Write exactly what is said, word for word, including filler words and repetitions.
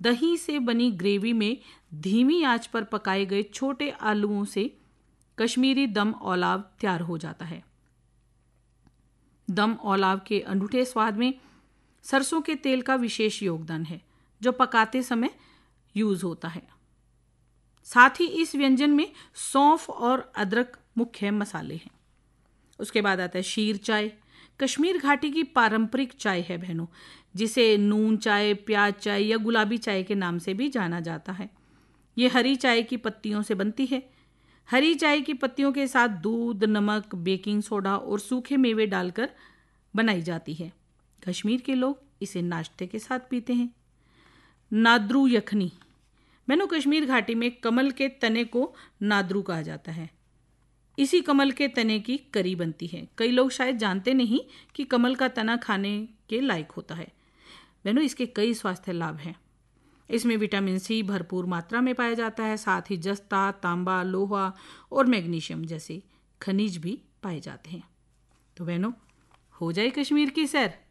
दही से बनी ग्रेवी में धीमी आंच पर पकाए गए छोटे आलूओं से कश्मीरी दम ओलाव तैयार हो जाता है। दम ओलाव के अनूठे स्वाद में सरसों के तेल का विशेष योगदान है, जो पकाते समय यूज होता है। साथ ही इस व्यंजन में सौंफ और अदरक मुख्य मसाले हैं। उसके बाद आता है शीर चाय। कश्मीर घाटी की पारंपरिक चाय है बहनों, जिसे नून चाय, प्याज चाय या गुलाबी चाय के नाम से भी जाना जाता है। ये हरी चाय की पत्तियों से बनती है। हरी चाय की पत्तियों के साथ दूध, नमक, बेकिंग सोडा और सूखे मेवे डालकर बनाई जाती है। कश्मीर के लोग इसे नाश्ते के साथ पीते हैं। नाद्रू यखनी। बहनों, कश्मीर घाटी में कमल के तने को नाद्रू कहा जाता है। इसी कमल के तने की करी बनती है। कई लोग शायद जानते नहीं कि कमल का तना खाने के लायक होता है। बहनों, इसके कई स्वास्थ्य लाभ हैं। इसमें विटामिन सी भरपूर मात्रा में पाया जाता है। साथ ही जस्ता, तांबा, लोहा और मैग्नीशियम जैसे खनिज भी पाए जाते हैं। तो बहनों, हो जाए कश्मीर की सैर।